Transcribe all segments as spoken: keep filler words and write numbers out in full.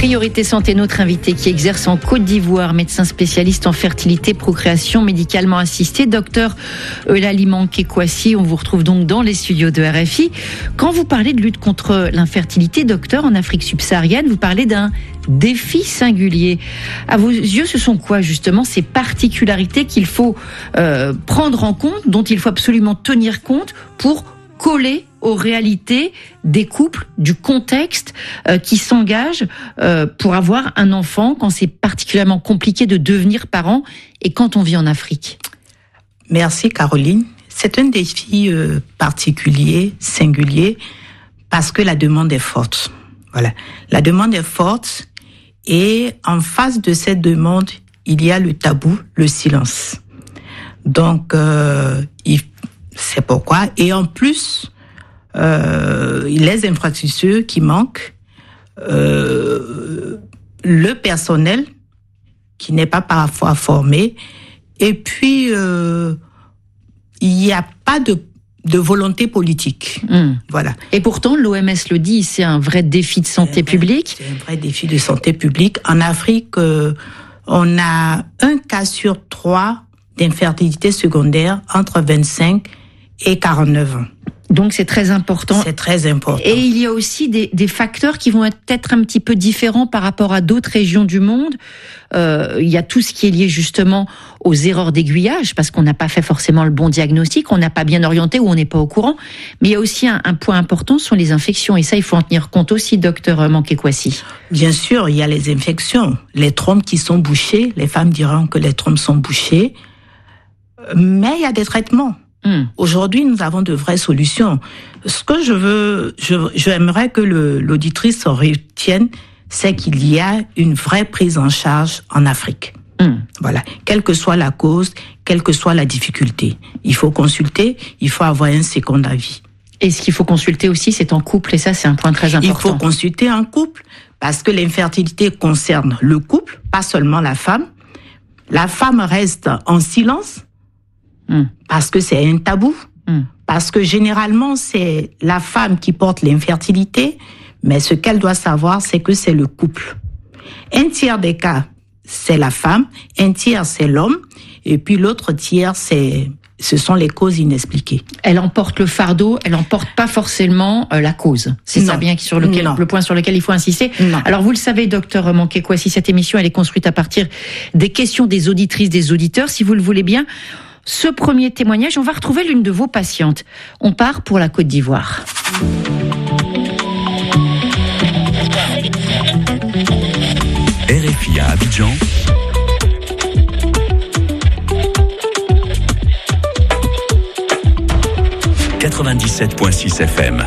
Priorité Santé, notre invité qui exerce en Côte d'Ivoire, médecin spécialiste en fertilité, procréation médicalement assistée, docteur Eulalie Manqué-Kouassi. On vous retrouve donc dans les studios de R F I. Quand vous parlez de lutte contre l'infertilité, docteur, en Afrique subsaharienne, vous parlez d'un défi singulier. À vos yeux, ce sont quoi justement ces particularités qu'il faut euh, prendre en compte, dont il faut absolument tenir compte pour coller aux réalités des couples, du contexte euh, qui s'engagent euh, pour avoir un enfant quand c'est particulièrement compliqué de devenir parent et quand on vit en Afrique? Merci Caroline. C'est un défi euh, particulier, singulier, parce que la demande est forte. Voilà, la demande est forte et en face de cette demande, il y a le tabou, le silence. Donc, euh, il, c'est pourquoi. Et en plus, euh, les infrastructures qui manquent, euh, le personnel qui n'est pas parfois formé, et puis euh, il n'y a pas de de volonté politique. Mmh. Voilà. Et pourtant, l'O M S le dit, c'est un vrai défi de santé c'est publique. C'est un vrai défi de santé publique. En Afrique, euh, on a un cas sur trois d'infertilité secondaire entre vingt-cinq et quarante-neuf ans. Donc c'est très important. C'est très important. Et il y a aussi des, des facteurs qui vont être peut-être un petit peu différents par rapport à d'autres régions du monde. Euh, il y a tout ce qui est lié justement aux erreurs d'aiguillage, parce qu'on n'a pas fait forcément le bon diagnostic, on n'a pas bien orienté ou on n'est pas au courant. Mais il y a aussi un, un point important, ce sont les infections. Et ça, il faut en tenir compte aussi, docteur Manqué-Kouassi. Bien sûr, il y a les infections. Les trompes qui sont bouchées, les femmes diront que les trompes sont bouchées. Mais il y a des traitements. Mmh. Aujourd'hui, nous avons de vraies solutions. Ce que je veux, je, j'aimerais que le, l'auditrice retienne, c'est qu'il y a une vraie prise en charge en Afrique. Mmh. Voilà. Quelle que soit la cause, quelle que soit la difficulté. Il faut consulter, il faut avoir un second avis. Et ce qu'il faut consulter aussi, c'est en couple, et ça, c'est un point très important. Il faut consulter en couple, parce que l'infertilité concerne le couple, pas seulement la femme. La femme reste en silence, Mmh. parce que c'est un tabou, mmh. parce que généralement c'est la femme qui porte l'infertilité, mais ce qu'elle doit savoir, c'est que c'est le couple. Un tiers des cas, c'est la femme, un tiers c'est l'homme, et puis l'autre tiers, c'est ce sont les causes inexpliquées. Elle emporte le fardeau, elle emporte pas forcément euh, la cause. C'est non. ça bien sur lequel, le point sur lequel il faut insister. Non. Alors vous le savez, docteur Manqué-Kouassi, cette émission elle est construite à partir des questions des auditrices, des auditeurs. Si vous le voulez bien, ce premier témoignage, on va retrouver l'une de vos patientes. On part pour la Côte d'Ivoire. R F I à Abidjan. quatre-vingt-dix-sept virgule six F M.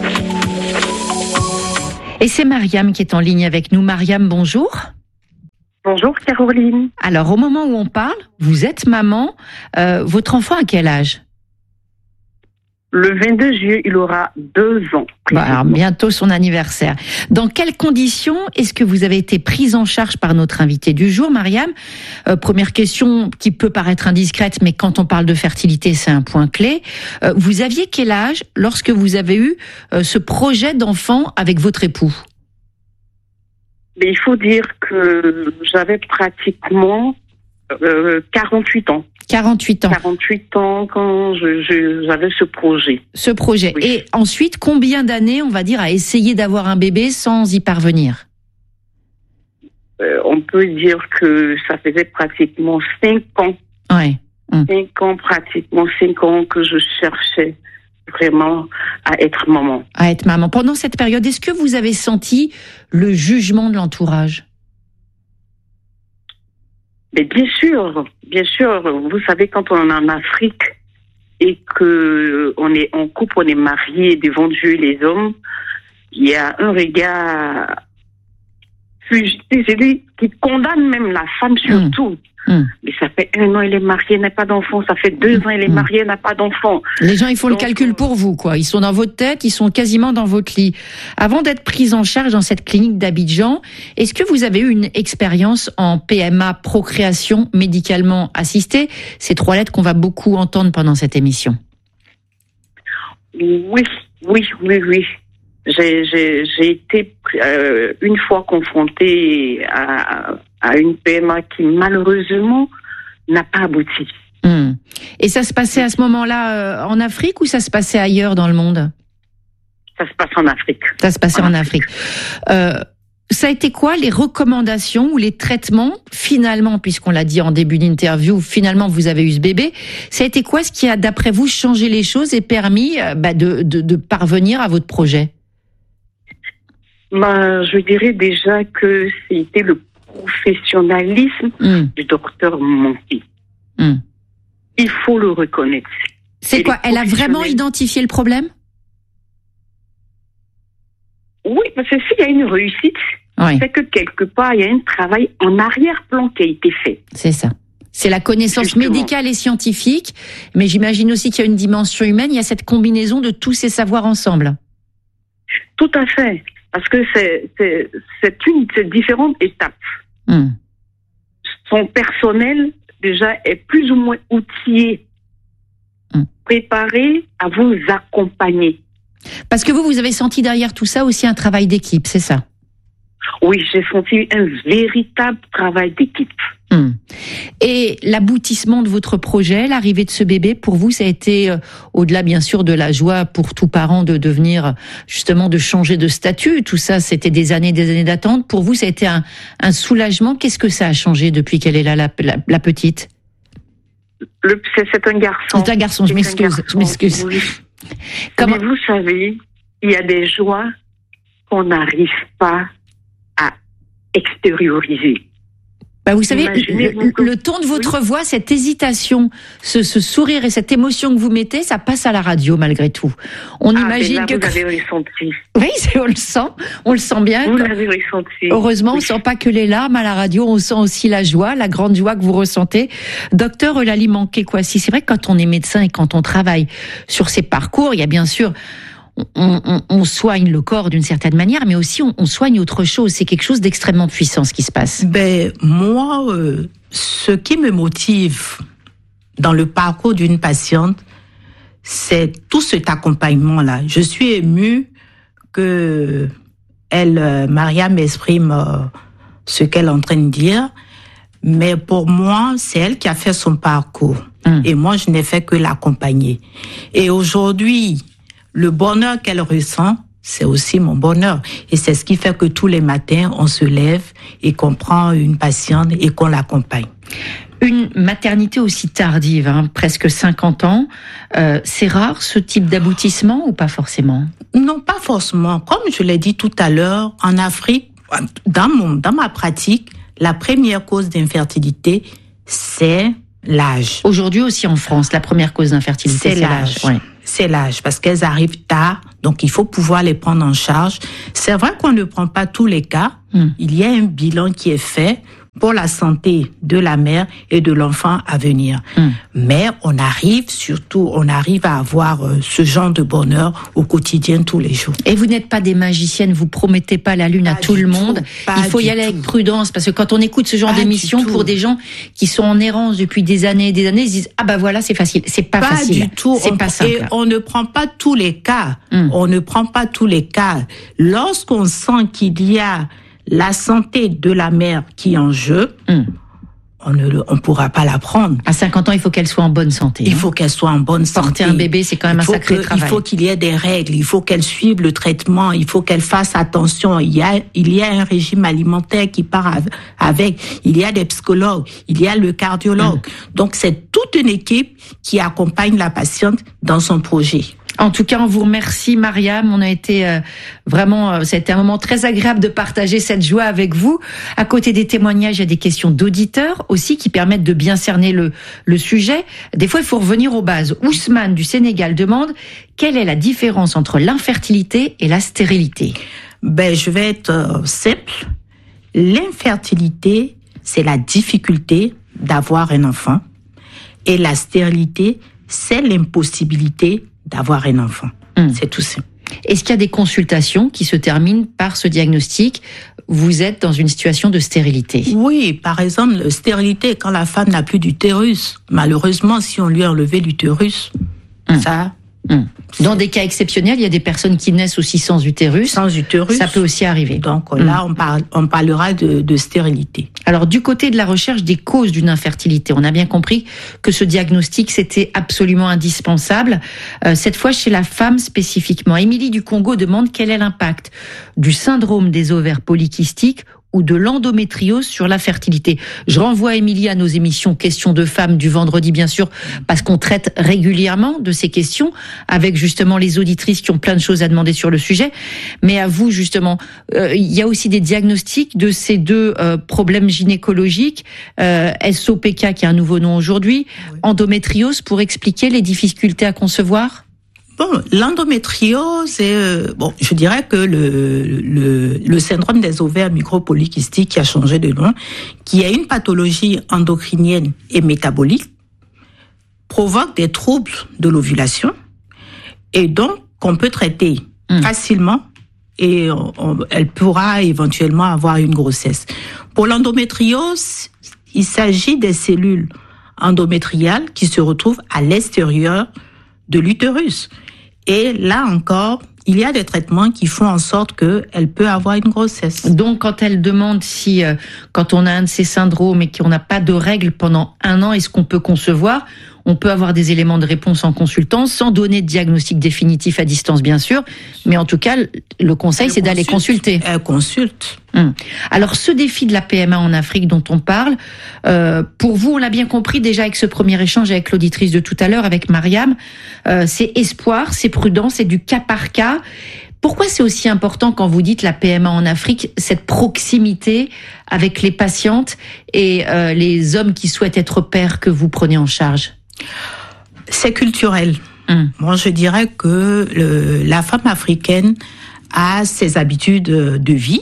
Et c'est Mariam qui est en ligne avec nous. Mariam, bonjour. Bonjour Caroline. Alors au moment où on parle, vous êtes maman. Euh, votre enfant a quel âge? Le vingt-deux juillet, il aura deux ans. Bah, alors bientôt son anniversaire. Dans quelles conditions est-ce que vous avez été prise en charge par notre invitée du jour, Mariam? euh, Première question qui peut paraître indiscrète, mais quand on parle de fertilité, c'est un point clé. Euh, vous aviez quel âge lorsque vous avez eu euh, ce projet d'enfant avec votre époux? Mais il faut dire que j'avais pratiquement euh, quarante-huit ans. quarante-huit ans. quarante-huit ans quand je, je, j'avais ce projet. Ce projet. Oui. Et ensuite, combien d'années, on va dire, à essayer d'avoir un bébé sans y parvenir? euh, On peut dire que ça faisait pratiquement cinq ans. Ouais. Hum. Cinq ans, pratiquement cinq ans que je cherchais vraiment à être maman. À être maman. Pendant cette période, est-ce que vous avez senti le jugement de l'entourage? Mais bien sûr, bien sûr. Vous savez, quand on est en Afrique et que on est en couple, on est marié devant Dieu et les hommes, il y a un regard fugitif qui condamne même la femme surtout. Mmh. Mmh. Mais ça fait un an, elle est mariée, elle n'a pas d'enfant. Ça fait deux ans, elle est mariée, elle n'a pas d'enfant. Les gens, ils font Donc, le calcul euh... pour vous, quoi. Ils sont dans votre tête, ils sont quasiment dans votre lit. Avant d'être prise en charge dans cette clinique d'Abidjan, est-ce que vous avez eu une expérience en P M A, procréation médicalement assistée? Ces trois lettres qu'on va beaucoup entendre pendant cette émission. Oui, oui, oui, oui. j'ai, j'ai, j'ai été euh, une fois confrontée à, à une P M A qui malheureusement n'a pas abouti. Mmh. Et ça se passait à ce moment-là euh, en Afrique ou ça se passait ailleurs dans le monde? Ça se passe en Afrique. Ça se passait en, en Afrique. Afrique. Euh, ça a été quoi les recommandations ou les traitements finalement, puisqu'on l'a dit en début d'interview, finalement vous avez eu ce bébé. Ça a été quoi ce qui a, d'après vous, changé les choses et permis euh, bah, de, de, de parvenir à votre projet? Bah, je dirais déjà que c'était le professionnalisme mmh. du docteur Monki. Mmh. Il faut le reconnaître. C'est et quoi? Elle a vraiment identifié le problème? Oui, parce que s'il y a une réussite, oui. c'est que quelque part, il y a un travail en arrière-plan qui a été fait. C'est ça. C'est la connaissance Justement. médicale et scientifique, mais j'imagine aussi qu'il y a une dimension humaine, il y a cette combinaison de tous ces savoirs ensemble. Tout à fait, parce que c'est, c'est, c'est une c'est différentes étapes. Hum. Son personnel, déjà, est plus ou moins outillé, hum. préparé à vous accompagner. Parce que vous, vous avez senti derrière tout ça aussi un travail d'équipe, c'est ça? Oui, j'ai senti un véritable travail d'équipe. Hum. Et l'aboutissement de votre projet, l'arrivée de ce bébé, pour vous, ça a été, euh, au-delà bien sûr de la joie pour tout parent de devenir, justement, de changer de statut, tout ça, c'était des années des années d'attente. Pour vous, ça a été un, un soulagement. Qu'est-ce que ça a changé depuis qu'elle est là, la, la, la petite? Le, c'est, c'est un garçon. C'est un garçon, je m'excuse, je m'excuse. Oui. Comment... Mais vous savez, il y a des joies qu'on n'arrive pas à extérioriser. Bah vous savez, le, que... le ton de votre oui. voix, cette hésitation, ce, ce sourire et cette émotion que vous mettez, ça passe à la radio malgré tout. On ah, imagine là, que... Vous avez ressenti. Oui, on le sent, on le sent bien. Vous l'avez ressenti. Heureusement, oui. on ne sent pas que les larmes à la radio, on sent aussi la joie, la grande joie que vous ressentez. Docteur Eulalie Manqué-Kouassi, c'est vrai que quand on est médecin et quand on travaille sur ces parcours, il y a bien sûr... On, on, on soigne le corps d'une certaine manière, mais aussi on, on soigne autre chose. C'est quelque chose d'extrêmement puissant ce qui se passe. Ben moi, euh, ce qui me motive dans le parcours d'une patiente, c'est tout cet accompagnement-là. Je suis émue que elle, euh, Maria m'exprime euh, ce qu'elle est en train de dire, mais pour moi, c'est elle qui a fait son parcours. Hum. Et moi, je n'ai fait que l'accompagner. Et aujourd'hui, le bonheur qu'elle ressent, c'est aussi mon bonheur. Et c'est ce qui fait que tous les matins, on se lève et qu'on prend une patiente et qu'on l'accompagne. Une maternité aussi tardive, hein, presque cinquante ans, euh, c'est rare ce type d'aboutissement ou pas forcément? Non, pas forcément. Comme je l'ai dit tout à l'heure, en Afrique, dans, mon, dans ma pratique, la première cause d'infertilité, c'est l'âge. Aujourd'hui aussi en France, la première cause d'infertilité, c'est, c'est l'âge. l'âge. Ouais. C'est l'âge, parce qu'elles arrivent tard, donc il faut pouvoir les prendre en charge. C'est vrai qu'on ne prend pas tous les cas. Mmh. Il y a un bilan qui est fait pour la santé de la mère et de l'enfant à venir. Mmh. Mais on arrive, surtout, on arrive à avoir euh, ce genre de bonheur au quotidien tous les jours. Et vous n'êtes pas des magiciennes, vous promettez pas la lune pas à tout le tout, monde. Il faut y aller tout. avec prudence, parce que quand on écoute ce genre pas d'émission pour des gens qui sont en errance depuis des années et des années, ils disent ah bah voilà c'est facile, c'est pas, pas facile. Pas du tout. C'est on, pas simple. Et on ne prend pas tous les cas. Mmh. On ne prend pas tous les cas. Lorsqu'on sent qu'il y a la santé de la mère qui est en jeu, mmh. on ne on pourra pas la prendre. À cinquante ans, il faut qu'elle soit en bonne santé. Il hein. faut qu'elle soit en bonne santé. Porter un bébé, c'est quand même un sacré que, travail. Il faut qu'il y ait des règles, il faut qu'elle suive le traitement, il faut qu'elle fasse attention. Il y a, il y a un régime alimentaire qui part avec, il y a des psychologues, il y a le cardiologue. Mmh. Donc, c'est toute une équipe qui accompagne la patiente dans son projet. En tout cas, on vous remercie, Mariam. On a été euh, vraiment, euh, ça a été un moment très agréable de partager cette joie avec vous. À côté des témoignages, il y a des questions d'auditeurs aussi qui permettent de bien cerner le, le sujet. Des fois, il faut revenir aux bases. Ousmane du Sénégal demande quelle est la différence entre l'infertilité et la stérilité. Ben, je vais être euh, simple. L'infertilité, c'est la difficulté d'avoir un enfant, et la stérilité, c'est l'impossibilité d'avoir un enfant. Mmh. C'est tout simple. Est-ce qu'il y a des consultations qui se terminent par ce diagnostic? Vous êtes dans une situation de stérilité. Oui, par exemple, la stérilité, quand la femme n'a plus d'utérus. Malheureusement, si on lui a enlevé l'utérus, mmh. ça, Mmh. Dans des cas exceptionnels, il y a des personnes qui naissent aussi sans utérus. Sans utérus. Ça peut aussi arriver. Donc là, mmh. on, parle, on parlera de, de stérilité. Alors, du côté de la recherche des causes d'une infertilité, on a bien compris que ce diagnostic, c'était absolument indispensable. Euh, cette fois, chez la femme spécifiquement. Émilie du Congo demande quel est l'impact du syndrome des ovaires polykystiques ou de l'endométriose sur la fertilité. Je renvoie Émilie à nos émissions Questions de femmes du vendredi, bien sûr, parce qu'on traite régulièrement de ces questions avec justement les auditrices qui ont plein de choses à demander sur le sujet. Mais à vous, justement, euh, il y a aussi des diagnostics de ces deux euh, problèmes gynécologiques, euh, S O P K, qui est un nouveau nom aujourd'hui, oui. Endométriose, pour expliquer les difficultés à concevoir. Bon, l'endométriose est, euh, bon, je dirais que le, le, le syndrome des ovaires micropolykystiques qui a changé de nom, qui est une pathologie endocrinienne et métabolique, provoque des troubles de l'ovulation et donc qu'on peut traiter mmh. facilement et on, on, elle pourra éventuellement avoir une grossesse. Pour l'endométriose, il s'agit des cellules endométriales qui se retrouvent à l'extérieur de l'utérus. Et là encore, il y a des traitements qui font en sorte qu'elle peut avoir une grossesse. Donc, quand elle demande si, euh, quand on a un de ces syndromes et qu'on n'a pas de règles pendant un an, est-ce qu'on peut concevoir ? On peut avoir des éléments de réponse en consultant, sans donner de diagnostic définitif à distance, bien sûr. Mais en tout cas, le conseil, elle c'est consulte. D'aller consulter. Elle consulte. Hum. Alors, ce défi de la P M A en Afrique dont on parle, euh, pour vous, on l'a bien compris déjà avec ce premier échange avec l'auditrice de tout à l'heure, avec Mariam, euh, c'est espoir, c'est prudence, c'est du cas par cas. Pourquoi c'est aussi important quand vous dites la P M A en Afrique, cette proximité avec les patientes et euh, les hommes qui souhaitent être pères que vous prenez en charge ? C'est culturel. Hum. Moi, je dirais que le, la femme africaine a ses habitudes de vie,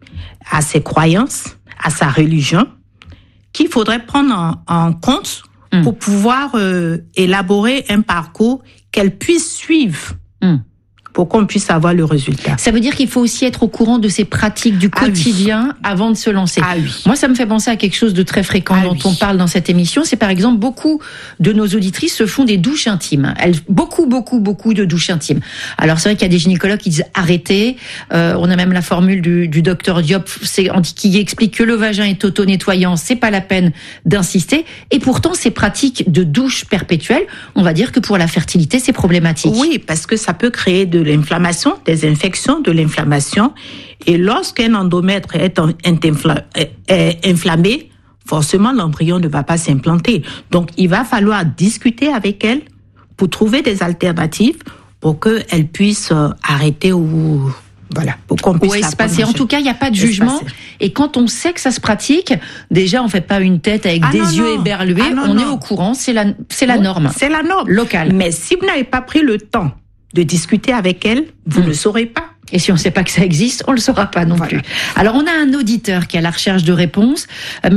a ses croyances, a sa religion, qu'il faudrait prendre en, en compte hum. pour pouvoir euh, élaborer un parcours qu'elle puisse suivre. Hum. Pour qu'on puisse avoir le résultat. Ça veut dire qu'il faut aussi être au courant de ces pratiques du quotidien ah oui. avant de se lancer. Ah oui. Moi, ça me fait penser à quelque chose de très fréquent ah dont oui. on parle dans cette émission. C'est par exemple, beaucoup de nos auditrices se font des douches intimes. Elles, beaucoup, beaucoup, beaucoup de douches intimes. Alors, c'est vrai qu'il y a des gynécologues qui disent arrêtez. Euh, on a même la formule du, du docteur Diop c'est, qui explique que le vagin est auto-nettoyant. C'est pas la peine d'insister. Et pourtant, ces pratiques de douche perpétuelle, on va dire que pour la fertilité, c'est problématique. Oui, parce que ça peut créer de l'inflammation, des infections, de l'inflammation. Et lorsqu'un endomètre est, infla, est inflammé, forcément l'embryon ne va pas s'implanter. Donc il va falloir discuter avec elle pour trouver des alternatives pour qu'elle puisse arrêter ou... Voilà, pour qu'on puisse ou espacer. En tout cas, il n'y a pas de jugement. Espacer. Et quand on sait que ça se pratique, déjà, on fait pas une tête avec ah des non, yeux non. éberlués. Ah non, on non. est au courant. C'est la, c'est la oui, norme. C'est la norme locale. Mais si vous n'avez pas pris le temps de discuter avec elle, vous mmh. ne saurez pas. Et si on ne sait pas que ça existe, on ne le saura pas non voilà. plus. Alors, on a un auditeur qui est à la recherche de réponses.